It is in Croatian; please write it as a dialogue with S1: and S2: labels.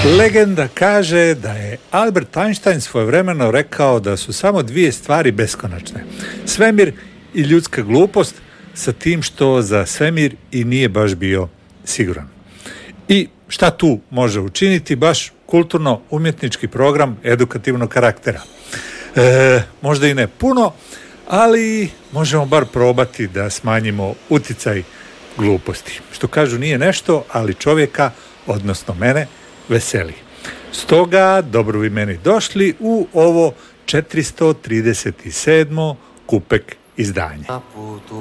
S1: Legenda kaže da je Albert Einstein svojevremeno rekao da su samo dvije stvari beskonačne. Svemir i ljudska glupost, sa tim što za svemir i nije baš bio siguran. I šta tu može učiniti baš kulturno-umjetnički program edukativnog karaktera? Možda i ne puno, ali možemo bar probati da smanjimo uticaj gluposti. Što kažu, nije nešto, ali čovjeka, odnosno mene, veseli. Stoga, dobro vi meni došli u ovo 437. Kupek izdanje.